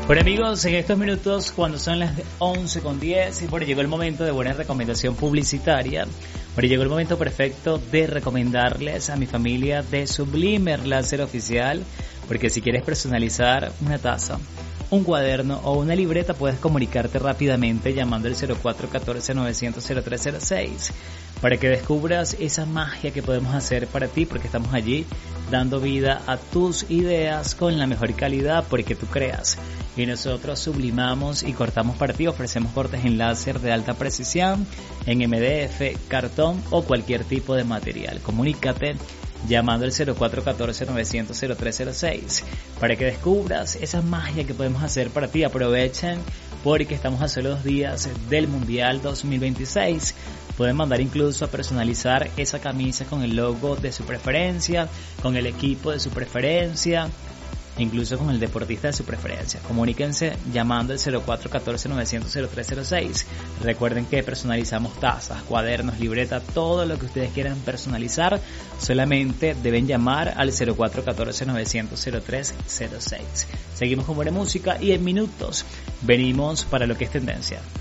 Bueno amigos, en estos minutos cuando son las 11:10 y bueno, llegó el momento de buena recomendación publicitaria. Bueno, llegó el momento perfecto de recomendarles a mi familia de Sublimer Láser Oficial, porque si quieres personalizar una taza, un cuaderno o una libreta, puedes comunicarte rápidamente llamando al 0414-900-0306 para que descubras esa magia que podemos hacer para ti, porque estamos allí dando vida a tus ideas con la mejor calidad, porque tú creas. Y nosotros sublimamos y cortamos para ti, ofrecemos cortes en láser de alta precisión, en MDF, cartón o cualquier tipo de material. Comunícate llamando al 0414-900-0306 para que descubras esa magia que podemos hacer para ti. Aprovechen porque estamos a solo 2 días del Mundial 2026. Pueden mandar incluso a personalizar esa camisa con el logo de su preferencia, con el equipo de su preferencia, incluso con el deportista de su preferencia. Comuníquense llamando al 0414-900-0306. Recuerden que personalizamos tazas, cuadernos, libreta, todo lo que ustedes quieran personalizar. Solamente deben llamar al 0414-900-0306. Seguimos con buena música y en minutos venimos para lo que es tendencia.